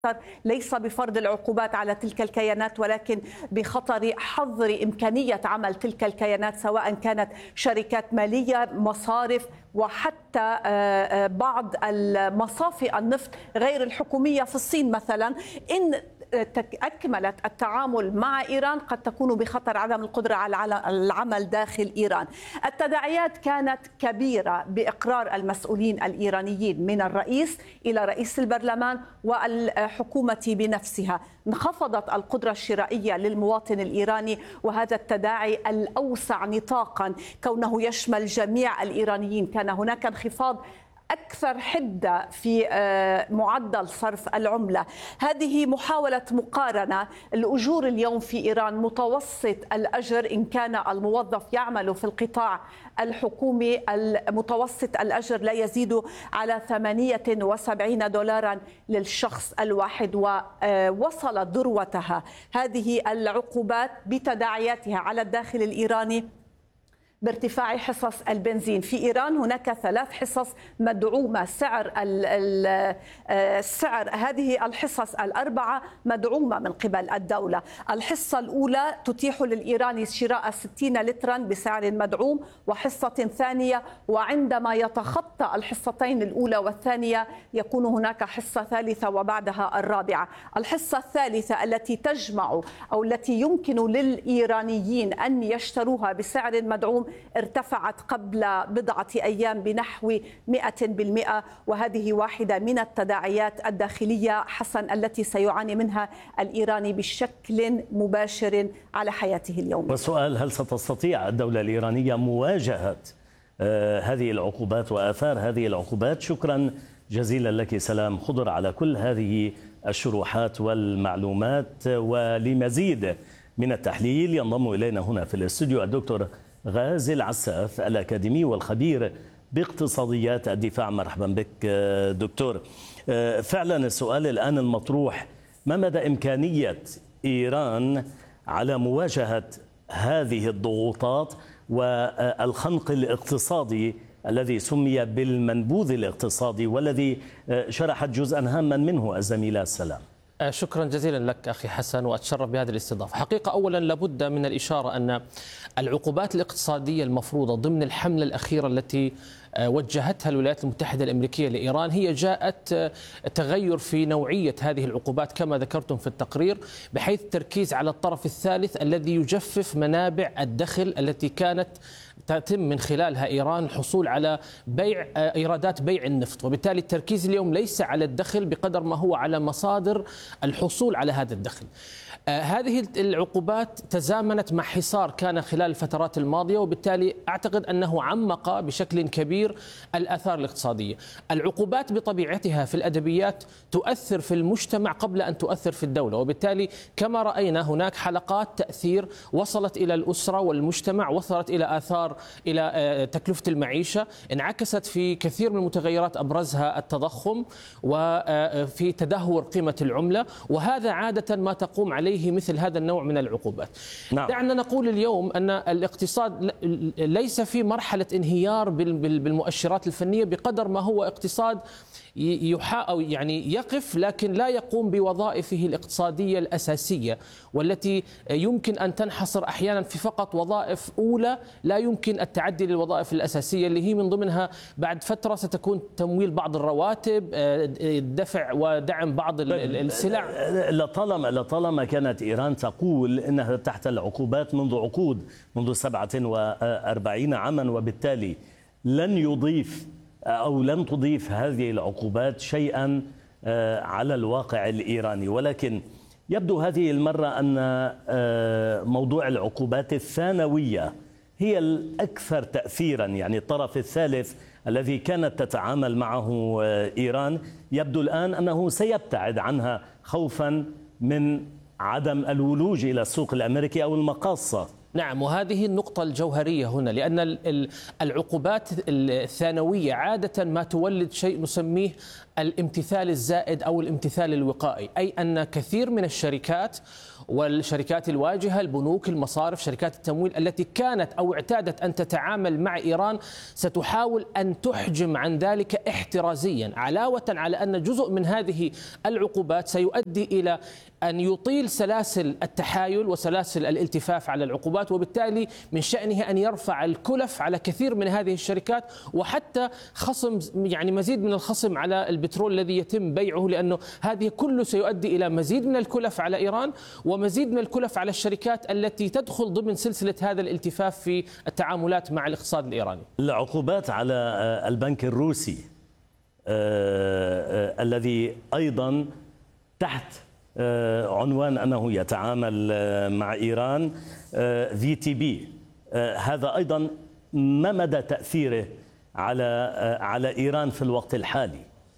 ليس بفرض العقوبات على تلك الكيانات، ولكن بخطر حظر إمكانية عمل تلك الكيانات، سواء كانت شركات مالية، مصارف، وحتى بعض المصافي النفط غير الحكومية في الصين مثلا. إن أكملت التعامل مع إيران قد تكون بخطر عدم القدرة على العمل داخل إيران. التداعيات كانت كبيرة بإقرار المسؤولين الإيرانيين من الرئيس إلى رئيس البرلمان والحكومة بنفسها. انخفضت القدرة الشرائية للمواطن الإيراني، وهذا التداعي الأوسع نطاقا كونه يشمل جميع الإيرانيين. كان هناك انخفاض أكثر حدة في معدل صرف العملة. هذه محاولة مقارنة. الأجور اليوم في إيران متوسط الأجر، إن كان الموظف يعمل في القطاع الحكومي، المتوسط الأجر لا يزيد على 78 دولارا للشخص الواحد، ووصلت ذروتها هذه العقوبات بتداعياتها على الداخل الإيراني بارتفاع حصص البنزين. في إيران هناك 3 حصص مدعومة. سعر هذه الحصص ال4 مدعومة من قبل الدولة. الحصة الأولى تتيح للإيراني شراء 60 لترا بسعر مدعوم، وحصة ثانية، وعندما يتخطى الحصتين الأولى والثانية يكون هناك حصة ثالثة وبعدها الرابعة. الحصة الثالثة التي تجمع أو التي يمكن للإيرانيين أن يشتروها بسعر مدعوم ارتفعت قبل بضعة أيام بنحو 100%، وهذه واحدة من التداعيات الداخلية حسن التي سيعاني منها الإيراني بشكل مباشر على حياته اليومية. والسؤال: هل ستستطيع الدولة الإيرانية مواجهة هذه العقوبات وآثار هذه العقوبات؟ شكرا جزيلا لك سلام خضر على كل هذه الشروحات والمعلومات. ولمزيد من التحليل ينضم إلينا هنا في الاستوديو الدكتور غازي العساف، الأكاديمي والخبير باقتصاديات الدفاع. مرحبا بك دكتور. فعلا السؤال الآن المطروح: ما مدى إمكانية إيران على مواجهة هذه الضغوطات والخنق الاقتصادي الذي سمي بالمنبوذ الاقتصادي والذي شرحت جزءا هاما منه الزميلة سلام؟ شكرا جزيلا لك أخي حسن، وأتشرف بهذه الاستضافة. حقيقة أولا لابد من الإشارة أن العقوبات الاقتصادية المفروضة ضمن الحملة الأخيرة التي وجهتها الولايات المتحدة الأمريكية لإيران هي جاءت تغير في نوعية هذه العقوبات كما ذكرتم في التقرير، بحيث التركيز على الطرف الثالث الذي يجفف منابع الدخل التي كانت تتم من خلالها إيران الحصول على بيع إيرادات بيع النفط. وبالتالي التركيز اليوم ليس على الدخل بقدر ما هو على مصادر الحصول على هذا الدخل. هذه العقوبات تزامنت مع حصار كان خلال الفترات الماضية، وبالتالي أعتقد أنه عمق بشكل كبير الآثار الاقتصادية. العقوبات بطبيعتها في الأدبيات تؤثر في المجتمع قبل أن تؤثر في الدولة، وبالتالي كما رأينا هناك حلقات تأثير وصلت إلى الأسرة والمجتمع، وصلت إلى آثار إلى تكلفة المعيشة، انعكست في كثير من المتغيرات أبرزها التضخم وفي تدهور قيمة العملة، وهذا عادة ما تقوم عليه مثل هذا النوع من العقوبات. نعم. دعنا نقول اليوم أن الاقتصاد ليس في مرحلة انهيار بالمؤشرات الفنية بقدر ما هو اقتصاد أو يعني يقف، لكن لا يقوم بوظائفه الاقتصادية الأساسية، والتي يمكن أن تنحصر أحيانا في فقط وظائف أولى، لا يمكن التعدي للوظائف الأساسية اللي هي من ضمنها بعد فترة ستكون تمويل بعض الرواتب، دفع ودعم بعض السلع. لطالما كانت إيران تقول إنها تحت العقوبات منذ عقود، منذ 47 عاما، وبالتالي لن تضيف هذه العقوبات شيئا على الواقع الإيراني. ولكن يبدو هذه المرة أن موضوع العقوبات الثانوية هي الأكثر تأثيرا، يعني الطرف الثالث الذي كانت تتعامل معه إيران يبدو الآن أنه سيبتعد عنها خوفا من عدم الولوج إلى السوق الأمريكي أو المقاصة. نعم، وهذه النقطة الجوهرية هنا، لأن العقوبات الثانوية عادة ما تولد شيء نسميه الامتثال الزائد أو الامتثال الوقائي، أي أن كثير من الشركات والشركات الواجهة، البنوك، المصارف، شركات التمويل التي كانت أو اعتادت أن تتعامل مع إيران ستحاول أن تحجم عن ذلك احترازيا، علاوة على أن جزء من هذه العقوبات سيؤدي إلى أن يطيل سلاسل التحايل وسلاسل الالتفاف على العقوبات، وبالتالي من شأنه أن يرفع الكلف على كثير من هذه الشركات، وحتى خصم يعني مزيد من الخصم على البترول الذي يتم بيعه، لأنه هذه كله سيؤدي إلى مزيد من الكلف على إيران ومزيد من الكلف على الشركات التي تدخل ضمن سلسلة هذا الالتفاف في التعاملات مع الاقتصاد الإيراني. العقوبات على البنك الروسي الذي أيضا تحت عنوان أنه يتعامل مع إيران VTB، هذا أيضا ما مدى تأثيره على إيران في الوقت الحالي؟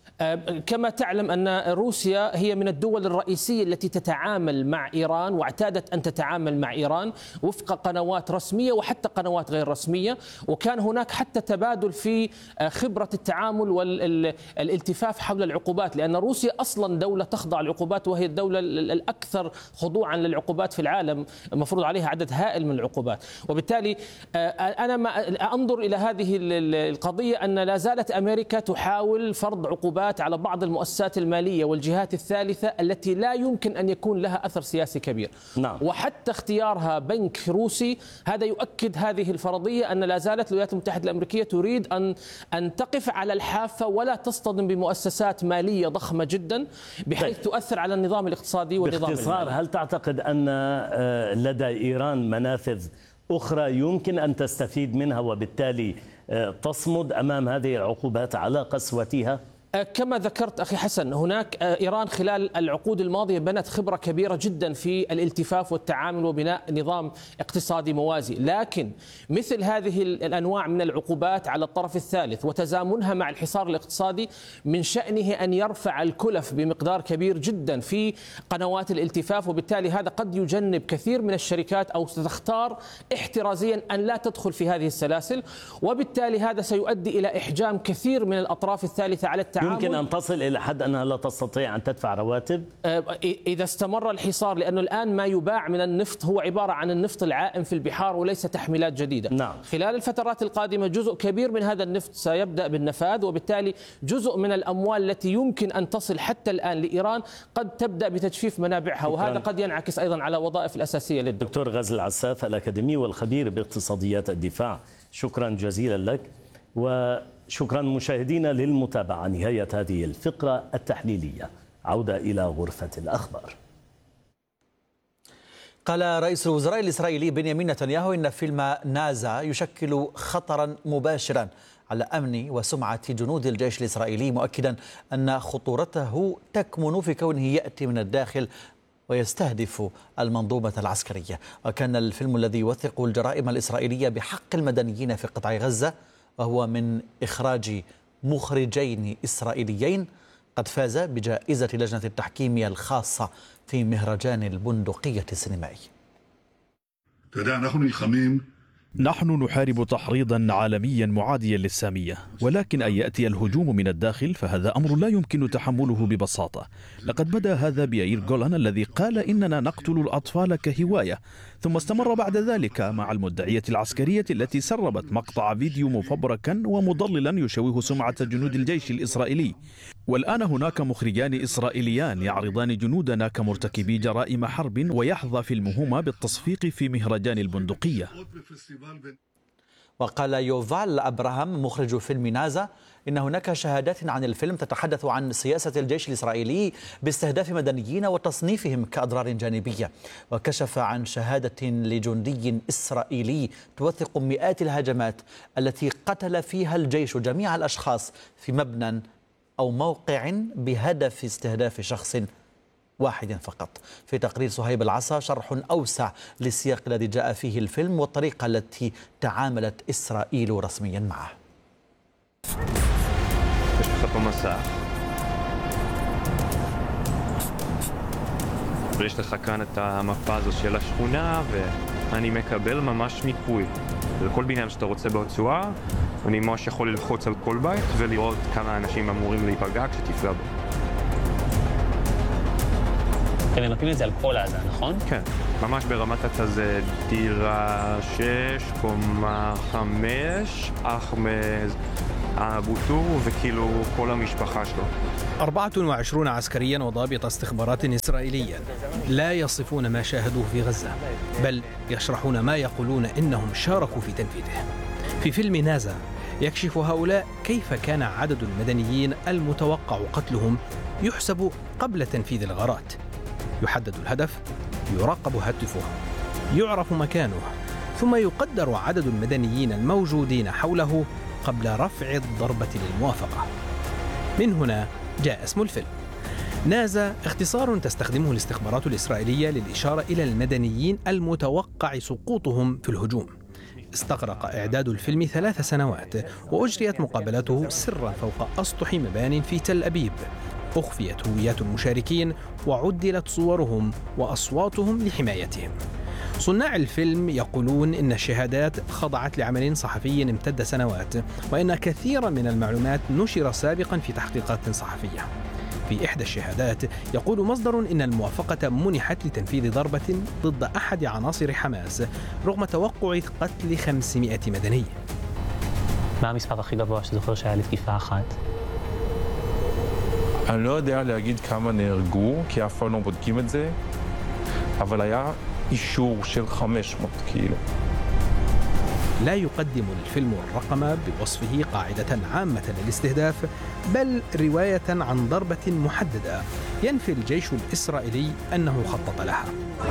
كما تعلم أن روسيا هي من الدول الرئيسية التي تتعامل مع إيران واعتادت أن تتعامل مع إيران وفق قنوات رسمية وحتى قنوات غير رسمية، وكان هناك حتى تبادل في خبرة التعامل والالتفاف حول العقوبات، لأن روسيا أصلا دولة تخضع للعقوبات وهي الدولة الأكثر خضوعا للعقوبات في العالم، مفروض عليها عدد هائل من العقوبات. وبالتالي أنا ما أنظر إلى هذه القضية أن لا زالت أمريكا تحاول فرض عقوبات على بعض المؤسسات المالية والجهات الثالثة التي لا يمكن أن يكون لها أثر سياسي كبير. نعم. وحتى اختيارها بنك روسي هذا يؤكد هذه الفرضية، أن لا زالت الولايات المتحدة الأمريكية تريد أن تقف على الحافة ولا تصطدم بمؤسسات مالية ضخمة جدا بحيث تؤثر على النظام الاقتصادي والنظام باختصار المالي. هل تعتقد أن لدى إيران منافذ أخرى يمكن أن تستفيد منها وبالتالي تصمد أمام هذه العقوبات على قسوتها؟ كما ذكرت أخي حسن، هناك إيران خلال العقود الماضية بنت خبرة كبيرة جدا في الالتفاف والتعامل وبناء نظام اقتصادي موازي، لكن مثل هذه الأنواع من العقوبات على الطرف الثالث وتزامنها مع الحصار الاقتصادي من شأنه أن يرفع الكلف بمقدار كبير جدا في قنوات الالتفاف، وبالتالي هذا قد يجنب كثير من الشركات أو ستختار احترازيا أن لا تدخل في هذه السلاسل، وبالتالي هذا سيؤدي إلى إحجام كثير من الأطراف الثالثة على التعامل. يمكن أن تصل إلى حد أنها لا تستطيع أن تدفع رواتب إذا استمر الحصار، لأنه الآن ما يباع من النفط هو عبارة عن النفط العائم في البحار وليس تحميلات جديدة. نعم. خلال الفترات القادمة جزء كبير من هذا النفط سيبدأ بالنفاذ، وبالتالي جزء من الأموال التي يمكن أن تصل حتى الآن لإيران قد تبدأ بتجفيف منابعها، وهذا قد ينعكس أيضا على وظائف الأساسية للدولة. دكتور غازي العساف الأكاديمي والخبير باقتصاديات الدفاع، شكرا جزيلا لك، وشكرا مشاهدينا للمتابعة. نهاية هذه الفقرة التحليلية، عودة إلى غرفة الأخبار. قال رئيس الوزراء الإسرائيلي بنيامين نتنياهو إن فيلم نازا يشكل خطرا مباشرا على أمن وسمعة جنود الجيش الإسرائيلي، مؤكدا أن خطورته تكمن في كونه يأتي من الداخل ويستهدف المنظومة العسكرية. وكان الفيلم الذي يوثق الجرائم الإسرائيلية بحق المدنيين في قطاع غزة، وهو من إخراج مخرجين إسرائيليين، قد فاز بجائزة لجنة التحكيم الخاصة في مهرجان البندقية السينمائي. نحن نحارب تحريضا عالميا معاديا للسامية، ولكن أن يأتي الهجوم من الداخل فهذا أمر لا يمكن تحمله ببساطة. لقد بدأ هذا بيائير جولان الذي قال إننا نقتل الأطفال كهواية، ثم استمر بعد ذلك مع المدعية العسكرية التي سربت مقطع فيديو مفبركا ومضللا يشوه سمعة جنود الجيش الإسرائيلي. والآن هناك مخرجان إسرائيليان يعرضان جنودنا كمرتكبي جرائم حرب، ويحظى فيلمهما بالتصفيق في مهرجان البندقية. وقال يوفال أبراهام مخرج فيلم نازا إن هناك شهادات عن الفيلم تتحدث عن سياسة الجيش الإسرائيلي باستهداف مدنيين وتصنيفهم كأضرار جانبية. وكشف عن شهادة لجندي إسرائيلي توثق مئات الهجمات التي قتل فيها الجيش جميع الأشخاص في مبنى أو موقع بهدف استهداف شخص واحد فقط. في تقرير صهيب العصا شرح أوسع للسياق الذي جاء فيه الفيلم والطريقة التي تعاملت إسرائيل رسميا معه. יש לך כאן את המפה הזו של השכונה, ואני מקבל ממש מיפוי לכל בניין שאתה רוצה ברצועה. אני ממש יכול ללחוץ על כל בית ולראות כמה אנשים אמורים להיפגע כשתפגע בו. ונותנים את זה על כל עזה, נכון? כן, ממש ברמת התזה, דירה 6, קומה 5, אחמד אבו-טור וכאילו כל המשפחה שלו. 24 عسكريا وضابط استخبارات إسرائيليا لا يصفون ما شاهدوه في غزة، بل يشرحون ما يقولون إنهم شاركوا في تنفيذه. في فيلم نازا يكشف هؤلاء كيف كان عدد المدنيين المتوقع قتلهم يحسب قبل تنفيذ الغارات. يحدد الهدف، يراقب هاتفه، يعرف مكانه، ثم يقدر عدد المدنيين الموجودين حوله قبل رفع الضربة للموافقة. من هنا جاء اسم الفيلم. نازا اختصار تستخدمه الاستخبارات الإسرائيلية للإشارة إلى المدنيين المتوقع سقوطهم في الهجوم. استغرق إعداد الفيلم 3 سنوات، وأجريت مقابلته سرا فوق أسطح مبان في تل أبيب. أخفيت هويات المشاركين وعدلت صورهم وأصواتهم لحمايتهم. صناع الفيلم يقولون إن الشهادات خضعت لعمل صحفي امتد سنوات، وإن كثيرا من المعلومات نشر سابقا في تحقيقات صحفية. في إحدى الشهادات يقول مصدر إن الموافقة منحت لتنفيذ ضربة ضد أحد عناصر حماس رغم توقع قتل 500 مدني. מה המספר הכי גבוה שזוכר שהיה לתקיפה אחת? אני לא יודע להגיד כמה נהרגו, כי אף פעם לא בודקים את זה, אבל היה אישור של 500 קילו. لا يقدم الفيلم الرقم بوصفه قاعدة عامة للاستهداف، بل رواية عن ضربة محددة ينفي الجيش الإسرائيلي أنه خطط لها.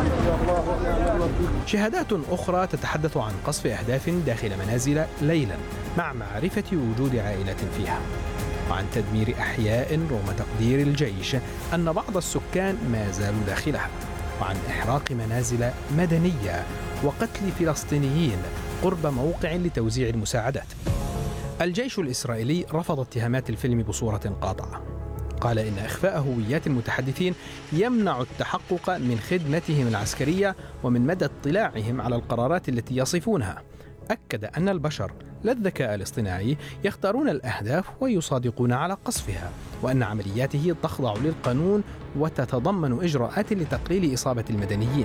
شهادات أخرى تتحدث عن قصف أهداف داخل منازل ليلا مع معرفة وجود عائلة فيها، وعن تدمير أحياء رغم تقدير الجيش أن بعض السكان ما زالوا داخلها، وعن إحراق منازل مدنية وقتل فلسطينيين قرب موقع لتوزيع المساعدات. الجيش الإسرائيلي رفض اتهامات الفيلم بصورة قاطعة. قال إن إخفاء هويات المتحدثين يمنع التحقق من خدمتهم العسكرية ومن مدى اطلاعهم على القرارات التي يصفونها. أكد أن البشر لا الذكاء الاصطناعي يختارون الأهداف ويصادقون على قصفها، وأن عملياته تخضع للقانون وتتضمن إجراءات لتقليل إصابة المدنيين.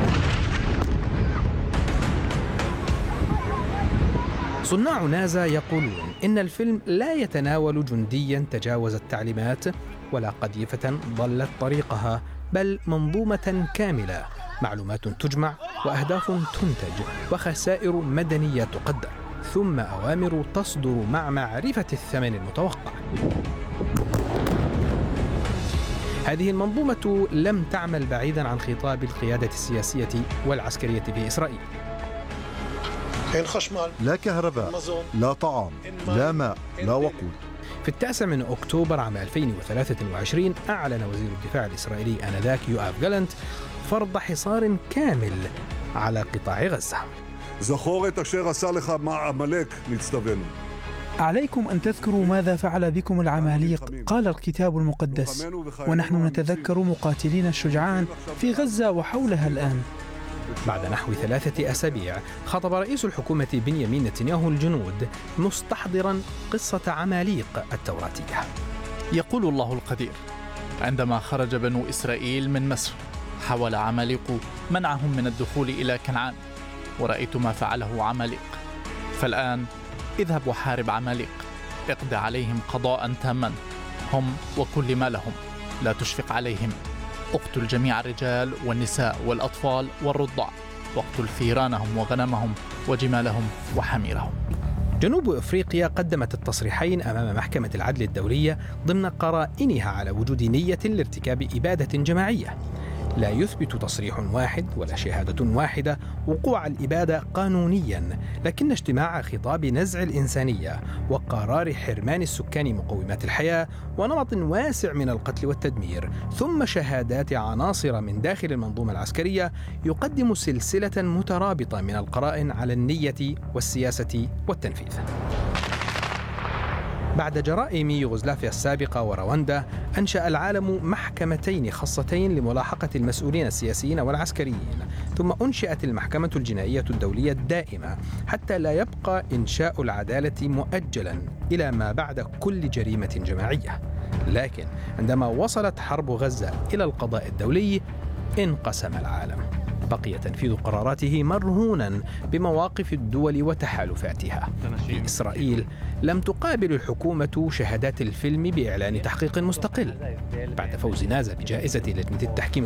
صناع نازا يقولون إن الفيلم لا يتناول جنديا تجاوز التعليمات ولا قذيفة ضلت طريقها، بل منظومة كاملة، معلومات تجمع وأهداف تنتج وخسائر مدنية تقدر، ثم أوامر تصدر مع معرفة الثمن المتوقع. هذه المنظومة لم تعمل بعيدا عن خطاب القيادة السياسية والعسكرية في إسرائيل. لا كهرباء، لا طعام، لا ماء، لا وقود. في 9 أكتوبر عام 2023 أعلن وزير الدفاع الإسرائيلي آنذاك يؤاف جالنت فرض حصار كامل على قطاع غزة. זכור את אשר עשה לך עמלק נצטווינו. عليكم أن تذكروا ماذا فعل بكم العماليق، قال الكتاب المقدس، ونحن نتذكر مقاتلين الشجعان في غزة وحولها الآن. بعد نحو 3 أسابيع خطب رئيس الحكومة بنيامين نتنياهو الجنود مستحضرا قصة عماليق التوراتية. يقول الله القدير: عندما خرج بنو إسرائيل من مصر حاول عماليق منعهم من الدخول إلى كنعان، ورأيت ما فعله عماليق. فالآن اذهب وحارب عماليق، اقضي عليهم قضاء تاما، هم وكل ما لهم، لا تشفق عليهم، اقتل جميع الرجال والنساء والأطفال والرضع، واقتل ثيرانهم وغنمهم وجمالهم وحميرهم. جنوب أفريقيا قدمت التصريحين أمام محكمة العدل الدولية ضمن قرائنها على وجود نية لارتكاب إبادة جماعية. لا يثبت تصريح واحد ولا شهادة واحدة وقوع الإبادة قانونيا، لكن اجتماع خطاب نزع الإنسانية وقرار حرمان السكان مقومات الحياة ونمط واسع من القتل والتدمير، ثم شهادات عناصر من داخل المنظومة العسكرية يقدم سلسلة مترابطة من القرائن على النية والسياسة والتنفيذ. بعد جرائم يوغوسلافيا السابقة ورواندا، أنشأ العالم محكمتين خاصتين لملاحقة المسؤولين السياسيين والعسكريين، ثم أنشئت المحكمة الجنائية الدولية الدائمة حتى لا يبقى إنشاء العدالة مؤجلا إلى ما بعد كل جريمة جماعية. لكن عندما وصلت حرب غزة إلى القضاء الدولي انقسم العالم. بقي تنفيذ قراراته مرهونا بمواقف الدول وتحالفاتها. في إسرائيل لم تقابل الحكومة شهادات الفيلم بإعلان تحقيق مستقل. بعد فوز نازا بجائزة لجنة التحكيم